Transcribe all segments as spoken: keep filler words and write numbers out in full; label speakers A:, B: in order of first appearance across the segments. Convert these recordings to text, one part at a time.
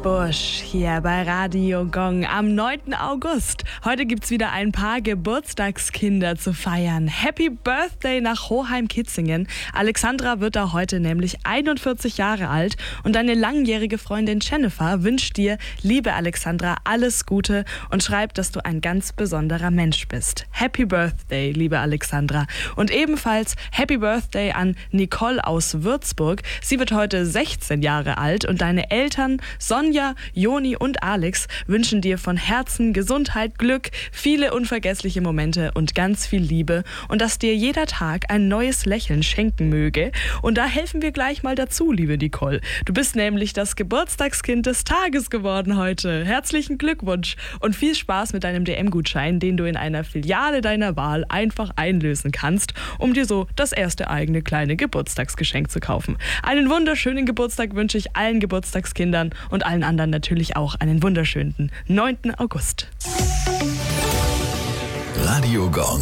A: Busch hier bei Radio Gong am neunten August. Heute gibt's wieder ein paar Geburtstagskinder zu feiern. Happy Birthday nach Hoheim-Kitzingen. Alexandra wird da heute nämlich einundvierzig Jahre alt und deine langjährige Freundin Jennifer wünscht dir, liebe Alexandra, alles Gute und schreibt, dass du ein ganz besonderer Mensch bist. Happy Birthday, liebe Alexandra. Und ebenfalls Happy Birthday an Nicole aus Würzburg. Sie wird heute sechzehn Jahre alt und deine Eltern Sonja, Joni und Alex wünschen dir von Herzen Gesundheit, Glück, viele unvergessliche Momente und ganz viel Liebe und dass dir jeder Tag ein neues Lächeln schenken möge. Und da helfen wir gleich mal dazu, liebe Nicole. Du bist nämlich das Geburtstagskind des Tages geworden heute. Herzlichen Glückwunsch und viel Spaß mit deinem D M-Gutschein, den du in einer Filiale deiner Wahl einfach einlösen kannst, um dir so das erste eigene kleine Geburtstagsgeschenk zu kaufen. Einen wunderschönen Geburtstag wünsche ich allen Geburtstagskindern und allen anderen natürlich auch einen wunderschönen neunten August.
B: Radio Gong.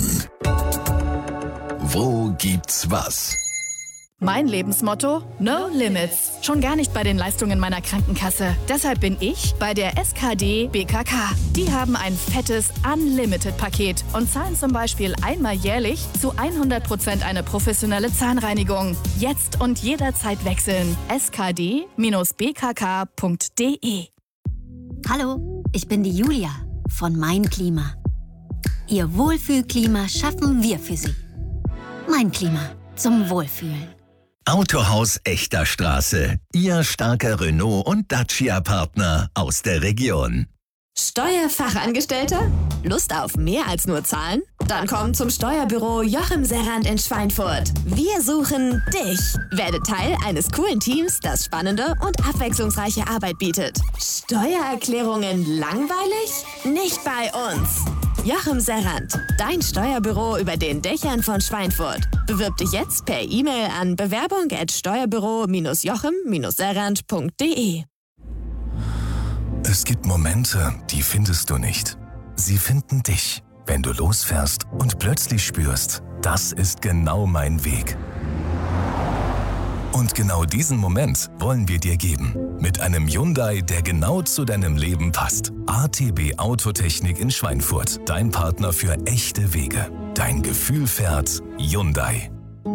B: Wo gibt's was?
C: Mein Lebensmotto? No Limits. Schon gar nicht bei den Leistungen meiner Krankenkasse. Deshalb bin ich bei der S K D B K K. Die haben ein fettes Unlimited-Paket und zahlen zum Beispiel einmal jährlich zu hundert Prozent eine professionelle Zahnreinigung. Jetzt und jederzeit wechseln. S K D B K K punkt D E.
D: Hallo, ich bin die Julia von Mein Klima. Ihr Wohlfühlklima schaffen wir für Sie. Mein Klima zum Wohlfühlen.
B: Autohaus Echter Straße. Ihr starker Renault- und Dacia-Partner aus der Region.
E: Steuerfachangestellter? Lust auf mehr als nur Zahlen? Dann komm zum Steuerbüro Joachim Serrand in Schweinfurt. Wir suchen dich. Werde Teil eines coolen Teams, das spannende und abwechslungsreiche Arbeit bietet. Steuererklärungen langweilig? Nicht bei uns. Joachim Serrand, dein Steuerbüro über den Dächern von Schweinfurt. Bewirb dich jetzt per E-Mail an bewerbung at steuerbüro joachim serrand punkt d e.
B: Es gibt Momente, die findest du nicht. Sie finden dich, wenn du losfährst und plötzlich spürst, das ist genau mein Weg. Und genau diesen Moment wollen wir dir geben. Mit einem Hyundai, der genau zu deinem Leben passt. A T B Autotechnik in Schweinfurt. Dein Partner für echte Wege. Dein Gefühl fährt Hyundai.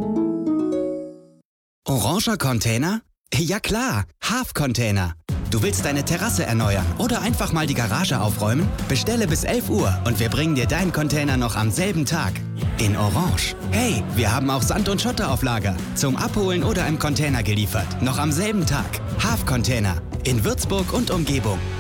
F: Oranger Container? Ja klar, Half-Container. Du willst deine Terrasse erneuern oder einfach mal die Garage aufräumen? Bestelle bis elf Uhr und wir bringen dir deinen Container noch am selben Tag. In Orange. Hey, wir haben auch Sand und Schotter auf Lager. Zum Abholen oder im Container geliefert. Noch am selben Tag. Half-Container. In Würzburg und Umgebung.